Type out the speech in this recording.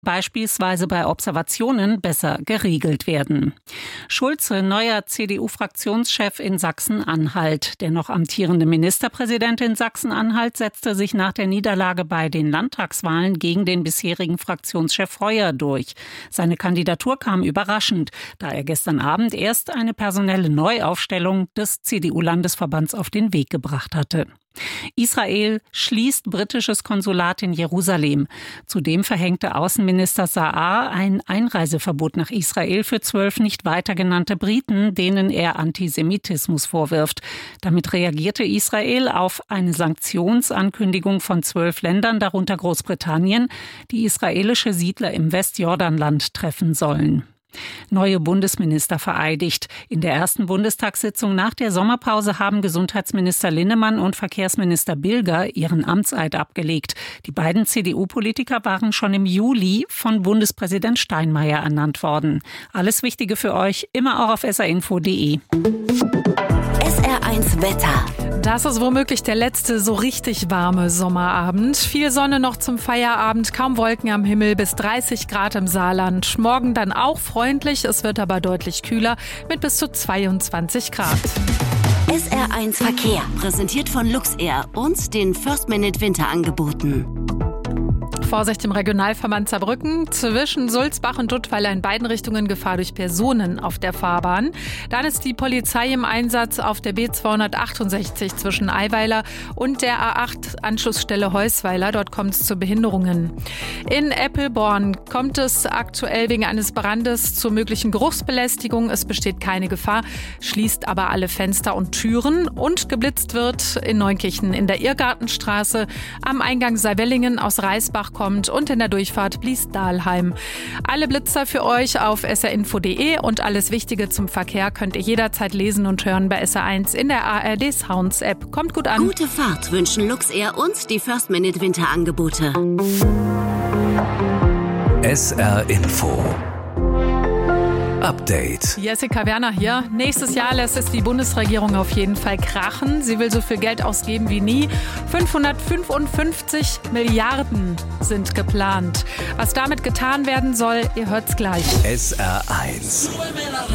beispielsweise bei Observationen besser geregelt werden. Schulze, neuer CDU-Fraktionschef in Sachsen-Anhalt. Der noch amtierende Ministerpräsident in Sachsen-Anhalt setzte sich nach der Niederlage bei den Landtagswahlen gegen den bisherigen Fraktionschef Heuer durch. Seine Kandidatur kam überraschend, da er gestern Abend erst eine personelle Neuaufstellung des CDU-Landesverbands auf den Weg gebracht hatte. Israel schließt britisches Konsulat in Jerusalem. Zudem verhängte Außenminister Saar ein Einreiseverbot nach Israel für 12 nicht weiter genannte Briten, denen er Antisemitismus vorwirft. Damit reagierte Israel auf eine Sanktionsankündigung von 12 Ländern, darunter Großbritannien, die israelische Siedler im Westjordanland treffen sollen. Neue Bundesminister vereidigt. In der ersten Bundestagssitzung nach der Sommerpause haben Gesundheitsminister Linnemann und Verkehrsminister Bilger ihren Amtseid abgelegt. Die beiden CDU-Politiker waren schon im Juli von Bundespräsident Steinmeier ernannt worden. Alles Wichtige für euch immer auch auf srinfo.de. SR1 Wetter. Das ist womöglich der letzte so richtig warme Sommerabend. Viel Sonne noch zum Feierabend, kaum Wolken am Himmel, bis 30 Grad im Saarland. Morgen dann auch freundlich, es wird aber deutlich kühler mit bis zu 22 Grad. SR1 Verkehr, präsentiert von Luxair und den First-Minute-Winterangeboten. Vorsicht im Regionalverband Saarbrücken. Zwischen Sulzbach und Duttweiler in beiden Richtungen Gefahr durch Personen auf der Fahrbahn. Dann ist die Polizei im Einsatz auf der B268 zwischen Eiweiler und der A8-Anschlussstelle Heusweiler. Dort kommt es zu Behinderungen. In Eppelborn kommt es aktuell wegen eines Brandes zur möglichen Geruchsbelästigung. Es besteht keine Gefahr, schließt aber alle Fenster und Türen. Und geblitzt wird in Neunkirchen in der Irrgartenstraße, am Eingang Seiwellingen aus Reisbach kommt und in der Durchfahrt Blies-Dahlheim. Alle Blitzer für euch auf srinfo.de und alles Wichtige zum Verkehr könnt ihr jederzeit lesen und hören bei SR1 in der ARD Sounds App. Kommt gut an. Gute Fahrt wünschen Luxair und die First-Minute-Winterangebote. SR Info Update. Jessica Werner hier. Nächstes Jahr lässt es die Bundesregierung auf jeden Fall krachen. Sie will so viel Geld ausgeben wie nie. 555 Milliarden sind geplant. Was damit getan werden soll, ihr hört's gleich. SR1